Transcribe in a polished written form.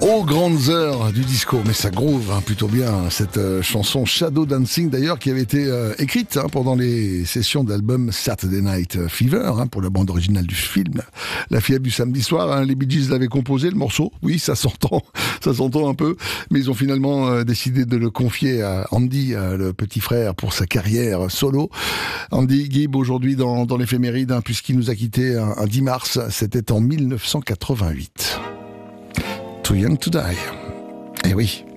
Aux grandes heures du disco, mais ça groove plutôt bien, cette chanson Shadow Dancing d'ailleurs qui avait été écrite pendant les sessions d'album Saturday Night Fever pour la bande originale du film La Fièvre du samedi soir. Les Bee Gees l'avaient composé, le morceau, oui ça s'entend un peu, mais ils ont finalement décidé de le confier à Andy, le petit frère, pour sa carrière solo. Andy Gibb aujourd'hui dans l'éphéméride, puisqu'il nous a quittés un 10 mars, c'était en 1988. Too Young to Die. Eh oui.